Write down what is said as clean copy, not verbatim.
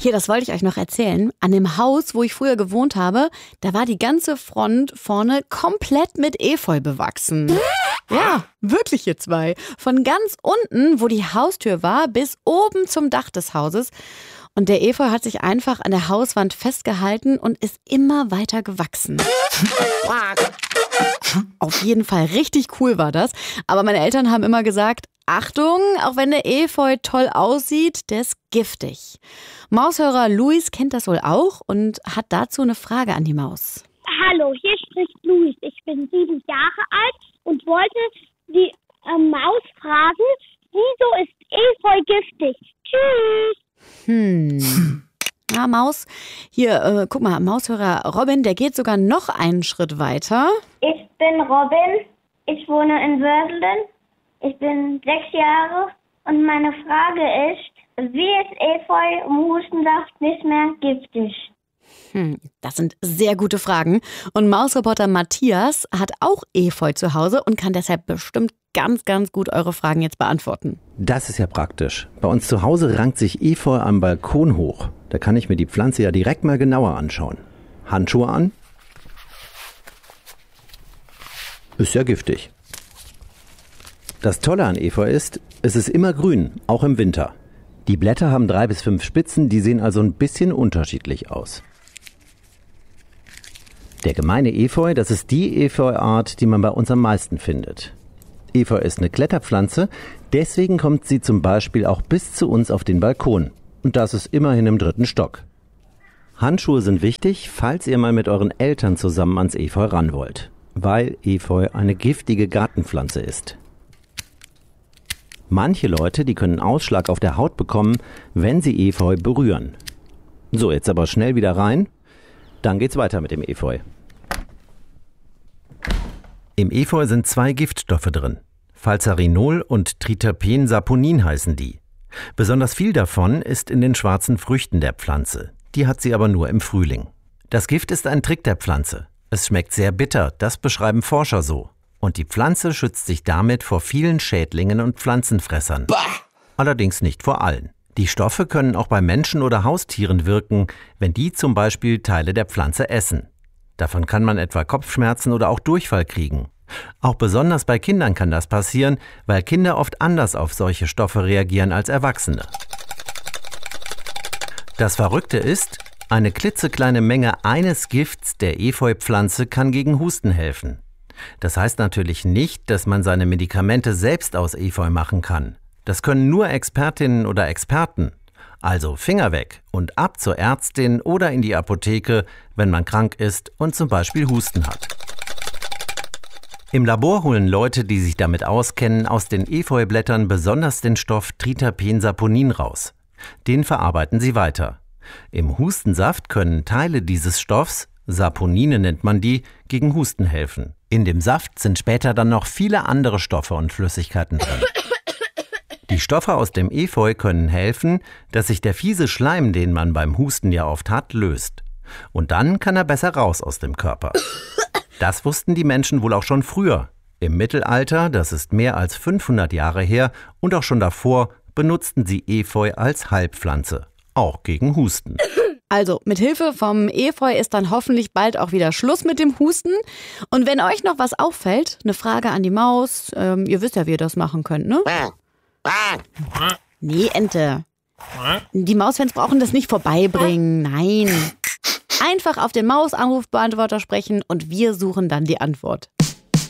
Hier, das wollte ich euch noch erzählen. An dem Haus, wo ich früher gewohnt habe, da war die ganze Front vorne komplett mit Efeu bewachsen. Ja, wirklich ihr zwei. Von ganz unten, wo die Haustür war, bis oben zum Dach des Hauses. Und der Efeu hat sich einfach an der Hauswand festgehalten und ist immer weiter gewachsen. Auf jeden Fall richtig cool war das. Aber meine Eltern haben immer gesagt, Achtung, auch wenn der Efeu toll aussieht, der ist giftig. Maushörer Luis kennt das wohl auch und hat dazu eine Frage an die Maus. Hallo, hier spricht Luis. Ich bin 7 Jahre alt und wollte die Maus fragen, wieso ist Efeu giftig? Tschüss. Ja, Maus, hier, guck mal, Maushörer Robin, der geht sogar noch einen Schritt weiter. Ich bin Robin, ich wohne in Wörseln, ich bin 6 Jahre und meine Frage ist, wie ist Efeu im Hustensaft nicht mehr giftig? Das sind sehr gute Fragen. Und Mausreporter Matthias hat auch Efeu zu Hause und kann deshalb bestimmt ganz, ganz gut eure Fragen jetzt beantworten. Das ist ja praktisch. Bei uns zu Hause rankt sich Efeu am Balkon hoch. Da kann ich mir die Pflanze ja direkt mal genauer anschauen. Handschuhe an? Ist ja giftig. Das Tolle an Efeu ist, es ist immer grün, auch im Winter. Die Blätter haben 3 bis 5 Spitzen, die sehen also ein bisschen unterschiedlich aus. Der gemeine Efeu, das ist die Efeuart, die man bei uns am meisten findet. Efeu ist eine Kletterpflanze, deswegen kommt sie zum Beispiel auch bis zu uns auf den Balkon. Und das ist immerhin im 3. Stock. Handschuhe sind wichtig, falls ihr mal mit euren Eltern zusammen ans Efeu ran wollt, weil Efeu eine giftige Gartenpflanze ist. Manche Leute, die können Ausschlag auf der Haut bekommen, wenn sie Efeu berühren. So, jetzt aber schnell wieder rein. Dann geht's weiter mit dem Efeu. Im Efeu sind 2 Giftstoffe drin. Phalzarinol und Triterpensaponin heißen die. Besonders viel davon ist in den schwarzen Früchten der Pflanze. Die hat sie aber nur im Frühling. Das Gift ist ein Trick der Pflanze. Es schmeckt sehr bitter, das beschreiben Forscher so. Und die Pflanze schützt sich damit vor vielen Schädlingen und Pflanzenfressern. Bah! Allerdings nicht vor allen. Die Stoffe können auch bei Menschen oder Haustieren wirken, wenn die zum Beispiel Teile der Pflanze essen. Davon kann man etwa Kopfschmerzen oder auch Durchfall kriegen. Auch besonders bei Kindern kann das passieren, weil Kinder oft anders auf solche Stoffe reagieren als Erwachsene. Das Verrückte ist, eine klitzekleine Menge eines Gifts der Efeupflanze kann gegen Husten helfen. Das heißt natürlich nicht, dass man seine Medikamente selbst aus Efeu machen kann. Das können nur Expertinnen oder Experten. Also Finger weg und ab zur Ärztin oder in die Apotheke, wenn man krank ist und zum Beispiel Husten hat. Im Labor holen Leute, die sich damit auskennen, aus den Efeublättern besonders den Stoff Triterpensaponin raus. Den verarbeiten sie weiter. Im Hustensaft können Teile dieses Stoffs, Saponine nennt man die, gegen Husten helfen. In dem Saft sind später dann noch viele andere Stoffe und Flüssigkeiten drin. Die Stoffe aus dem Efeu können helfen, dass sich der fiese Schleim, den man beim Husten ja oft hat, löst. Und dann kann er besser raus aus dem Körper. Das wussten die Menschen wohl auch schon früher. Im Mittelalter, das ist mehr als 500 Jahre her, und auch schon davor, benutzten sie Efeu als Heilpflanze. Auch gegen Husten. Also, mit Hilfe vom Efeu ist dann hoffentlich bald auch wieder Schluss mit dem Husten. Und wenn euch noch was auffällt, eine Frage an die Maus, ihr wisst ja, wie ihr das machen könnt, ne? Nee, Ente. Die Mausfans brauchen das nicht vorbeibringen, nein. Einfach auf den Mausanrufbeantworter sprechen und wir suchen dann die Antwort.